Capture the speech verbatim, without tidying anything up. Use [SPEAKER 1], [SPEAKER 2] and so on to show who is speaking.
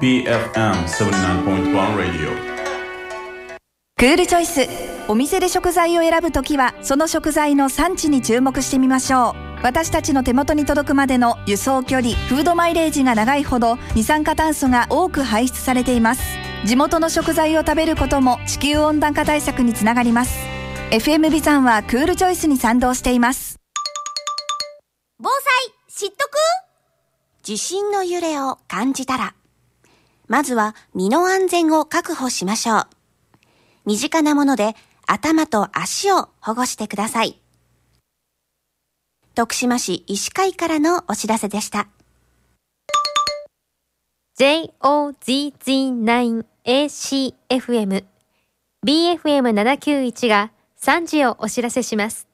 [SPEAKER 1] ビーエフエムななじゅうきゅうてんいち Radio。
[SPEAKER 2] クールチョイス。お店で食材を選ぶときはその食材の産地に注目してみましょう。私たちの手元に届くまでの輸送距離、フードマイレージが長いほど二酸化炭素が多く排出されています。地元の食材を食べることも地球温暖化対策につながります。 エフエム ビザンはクールチョイスに賛同しています。
[SPEAKER 3] 防災知っとく？地震の揺れを感じたらまずは身の安全を確保しましょう。身近なもので頭と足を保護してください。徳島市医師会からのお知らせでした。
[SPEAKER 4] ジェイオーゼットナインエーシーエフエム ビーエフエムななきゅういち がさんじをお知らせします。